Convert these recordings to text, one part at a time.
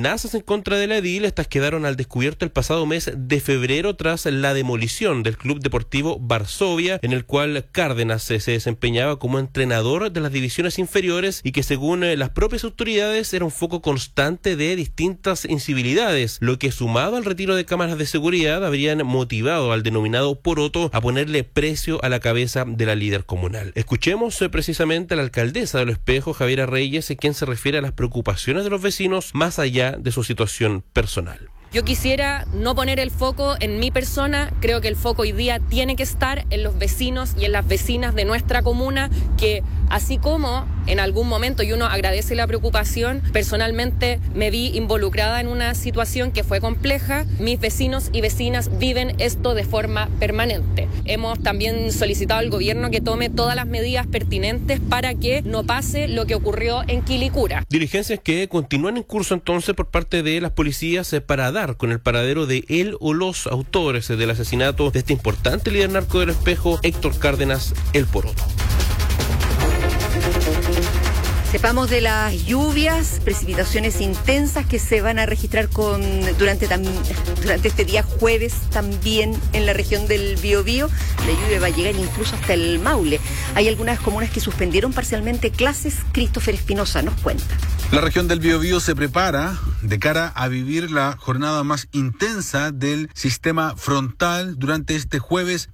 amenazas en contra de la edil. Estas quedaron al descubierto el pasado mes de febrero tras la demolición del Club Deportivo Varsovia, en el cual Cárdenas se desempeñaba como entrenador de las divisiones inferiores y que según las propias autoridades era un foco constante de distintas incivilidades, lo que sumado al retiro de cámaras de seguridad habrían motivado al denominado Poroto a ponerle precio a la cabeza de la líder comunal. Escuchemos precisamente a la alcaldesa de Los Espejos, Javiera Reyes, quien se refiere a las preocupaciones de los vecinos más allá de su situación personal. Yo quisiera no poner el foco en mi persona, creo que el foco hoy día tiene que estar en los vecinos y en las vecinas de nuestra comuna, que así como en algún momento, y uno agradece la preocupación, personalmente me vi involucrada en una situación que fue compleja, mis vecinos y vecinas viven esto de forma permanente. Hemos también solicitado al gobierno que tome todas las medidas pertinentes para que no pase lo que ocurrió en Quilicura. Diligencias que continúan en curso entonces por parte de las policías para dar con el paradero de él o los autores del asesinato de este importante líder narco del Espejo, Héctor Cárdenas, el Poroto. Sepamos de las lluvias, precipitaciones intensas que se van a registrar durante este día jueves también en la región del Biobío. La lluvia va a llegar incluso hasta el Maule. Hay algunas comunas que suspendieron parcialmente clases. Christopher Espinosa nos cuenta. La región del Biobío se prepara de cara a vivir la jornada más intensa del sistema frontal durante este jueves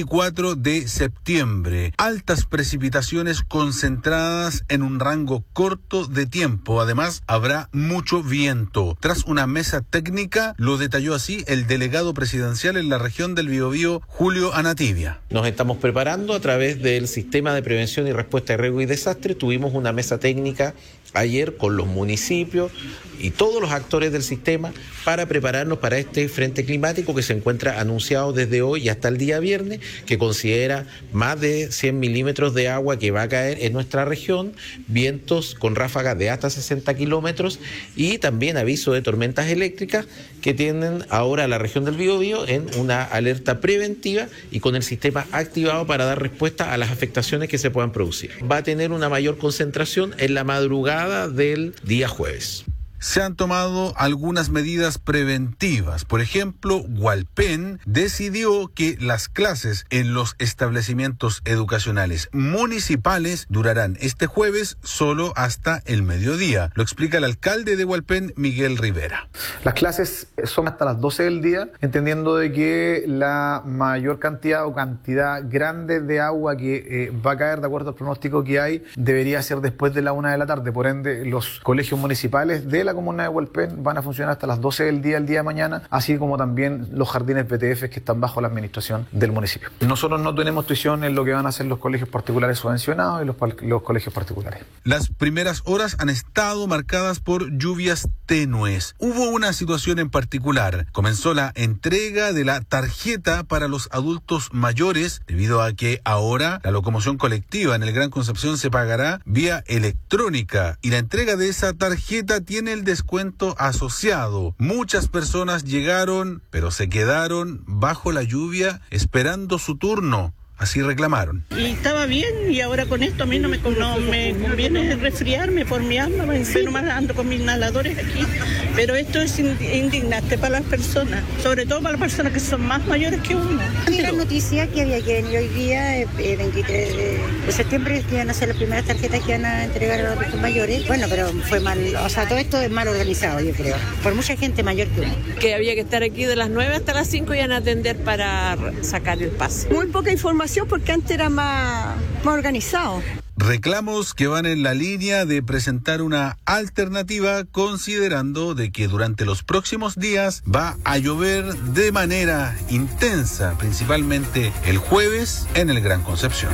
24 de septiembre. Altas precipitaciones concentradas en un rango corto de tiempo. Además, habrá mucho viento. Tras una mesa técnica, lo detalló así el delegado presidencial en la región del Biobío, Julio Anativia. Nos estamos preparando a través del sistema de prevención y respuesta a riesgo y desastre. Tuvimos una mesa técnica ayer con los municipios y todos los actores del sistema para prepararnos para este frente climático que se encuentra anunciado desde hoy y hasta el día viernes, que considera más de 100 milímetros de agua que va a caer en nuestra región, vientos con ráfagas de hasta 60 kilómetros y también aviso de tormentas eléctricas que tienen ahora la región del Biobío en una alerta preventiva y con el sistema activado para dar respuesta a las afectaciones que se puedan producir. Va a tener una mayor concentración en la madrugada del día jueves. Se han tomado algunas medidas preventivas. Por ejemplo, Hualpén decidió que las clases en los establecimientos educacionales municipales durarán este jueves solo hasta el mediodía. Lo explica el alcalde de Hualpén, Miguel Rivera. Las clases son hasta las 12 del día, entendiendo de que la mayor cantidad o cantidad grande de agua que va a caer de acuerdo al pronóstico que hay debería ser después de la 1 de la tarde. Por ende, los colegios municipales de la comuna de Hualpén van a funcionar hasta las 12 del día el día de mañana, así como también los jardines BTF que están bajo la administración del municipio. Nosotros no tenemos tuición en lo que van a hacer los colegios particulares subvencionados y los colegios particulares. Las primeras horas han estado marcadas por lluvias tenues. Hubo una situación en particular. Comenzó la entrega de la tarjeta para los adultos mayores, debido a que ahora la locomoción colectiva en el Gran Concepción se pagará vía electrónica y la entrega de esa tarjeta tiene el descuento asociado. Muchas personas llegaron, pero se quedaron bajo la lluvia esperando su turno. Así reclamaron. Y estaba bien, y ahora con esto a mí no me conviene resfriarme por mi alma, nomás ando con mis inhaladores aquí. Pero esto es indignante para las personas, sobre todo para las personas que son más mayores que uno. La noticia que había que venir hoy día, 23 de septiembre, que iban a ser las primeras tarjetas que iban a entregar a los adultos mayores. Bueno, pero fue mal, o sea, todo esto es mal organizado, yo creo, por mucha gente mayor que uno. Que había que estar aquí de las 9 hasta las 5 y iban a atender para sacar el pase. Muy poca información porque antes era más organizado. Reclamos que van en la línea de presentar una alternativa, considerando de que durante los próximos días va a llover de manera intensa, principalmente el jueves en el Gran Concepción.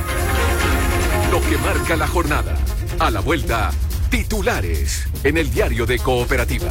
Lo que marca la jornada. A la vuelta, titulares en el diario de Cooperativa.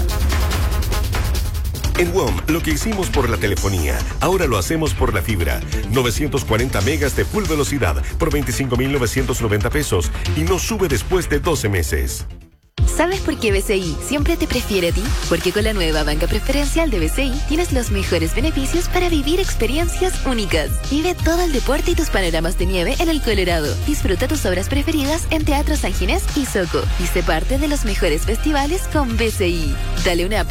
En WOM, lo que hicimos por la telefonía, ahora lo hacemos por la fibra. 940 megas de full velocidad por 25.990 pesos y no sube después de 12 meses. ¿Sabes por qué BCI siempre te prefiere a ti? Porque con la nueva banca preferencial de BCI tienes los mejores beneficios para vivir experiencias únicas. Vive todo el deporte y tus panoramas de nieve en el Colorado. Disfruta tus obras preferidas en Teatro San Ginés y Soco. Y sé parte de los mejores festivales con BCI. Dale una